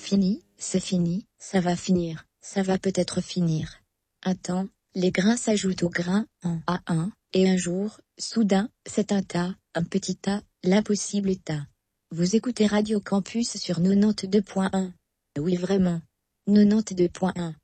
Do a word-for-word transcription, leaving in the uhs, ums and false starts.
Fini, c'est fini, ça va finir, ça va peut-être finir. Un temps, les grains s'ajoutent aux grains, un à un, et un jour, soudain, c'est un tas, un petit tas, l'impossible tas. Vous écoutez Radio Campus sur quatre-vingt-deux point un. Oui vraiment. quatre-vingt-deux point un.